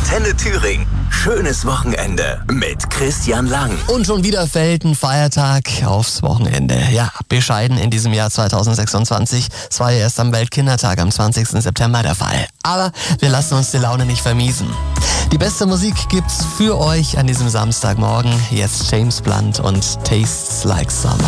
Antenne Thüringen. Schönes Wochenende mit Christian Lang. Und schon wieder fällt ein Feiertag aufs Wochenende. Ja, bescheiden in diesem Jahr 2026. Es war ja erst am Weltkindertag am 20. September der Fall. Aber wir lassen uns die Laune nicht vermiesen. Die beste Musik gibt's für euch an diesem Samstagmorgen. Jetzt James Blunt und Tastes Like Summer.